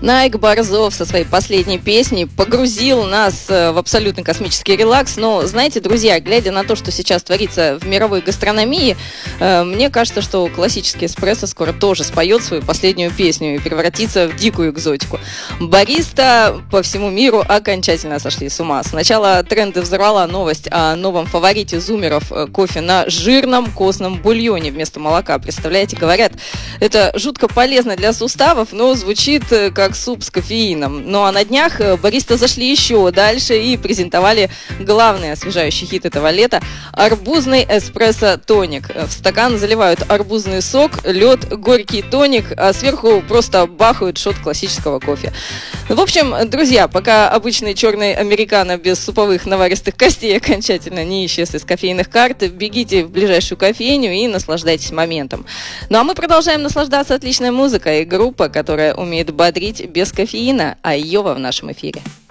Найк Борзов со своей последней песней погрузил нас в абсолютно космический релакс. Но, знаете, друзья, глядя на то, что сейчас творится в мировой гастрономии, мне кажется, что классический эспрессо скоро тоже споет свою последнюю песню и превратится в дикую экзотику. Бариста по всему миру окончательно сошли с ума. Сначала тренды взорвала новость о новом фаворите зумеров кофе на жирном костном бульоне вместо молока. Представляете, говорят, это жутко полезно для суставов, но звучит как суп с кофеином. Ну а на днях баристы зашли еще дальше и презентовали главный освежающий хит этого лета – арбузный эспрессо-тоник. В стакан заливают арбузный сок, лед, горький тоник, а сверху просто бахают шот классического кофе. В общем, друзья, пока обычный черный американо без суповых наваристых костей окончательно не исчез из кофейных карт, бегите в ближайшую кофейню и наслаждайтесь моментом. Ну а мы продолжаем наслаждаться отличной музыкой. Группа, которая умеет бодрить без кофеина, а Айова в нашем эфире.